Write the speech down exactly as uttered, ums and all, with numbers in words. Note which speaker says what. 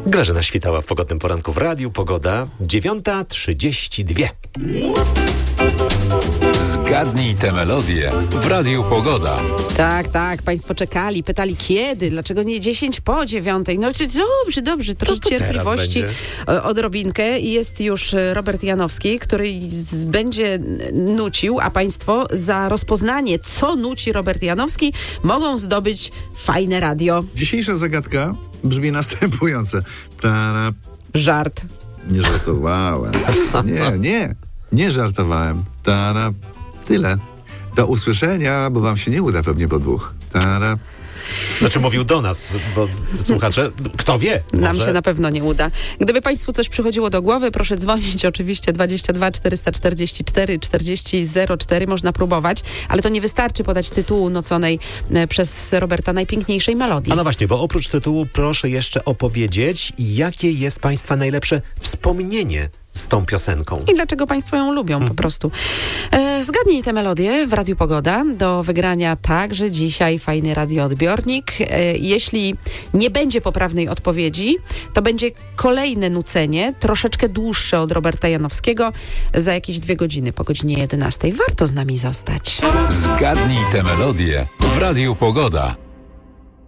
Speaker 1: Grażyna Świtała w Pogodnym Poranku w Radiu Pogoda, dziewiąta trzydzieści dwa.
Speaker 2: Zgadnij tę melodię w Radiu Pogoda.
Speaker 3: Tak, tak, państwo czekali, pytali kiedy, dlaczego nie dziesięć po dziewiątej. No dobrze, dobrze, trochę
Speaker 1: to teraz
Speaker 3: cierpliwości,
Speaker 1: będzie.
Speaker 3: odrobinkę. I jest już Robert Janowski, który z, będzie nucił, a państwo za rozpoznanie, co nuci Robert Janowski, mogą zdobyć fajne radio.
Speaker 4: Dzisiejsza zagadka brzmi następująco. Tara...
Speaker 3: Żart.
Speaker 4: Nie żartowałem. Nie, nie, nie żartowałem. Tara... Tyle. Do usłyszenia, bo wam się nie uda pewnie po dwóch. Tara...
Speaker 1: Znaczy mówił do nas, bo słuchacze, kto wie,
Speaker 3: Nam
Speaker 1: może...
Speaker 3: się na pewno nie uda. Gdyby państwu coś przychodziło do głowy, proszę dzwonić oczywiście dwadzieścia dwa czterysta czterdzieści cztery czterdzieści zero cztery. Można próbować, ale to nie wystarczy podać tytułu nuconej e, przez Roberta najpiękniejszej melodii.
Speaker 1: A no właśnie, bo oprócz tytułu proszę jeszcze opowiedzieć, jakie jest państwa najlepsze wspomnienie z tą piosenką.
Speaker 3: I dlaczego państwo ją lubią
Speaker 1: Mhm.
Speaker 3: po prostu. E, zgadnij tę melodię w Radiu Pogoda. Do wygrania także dzisiaj fajny radioodbiornik. E, jeśli nie będzie poprawnej odpowiedzi, to będzie kolejne nucenie, troszeczkę dłuższe od Roberta Janowskiego, za jakieś dwie godziny, po godzinie jedenastej. Warto z nami zostać.
Speaker 2: Zgadnij tę melodię w Radiu Pogoda.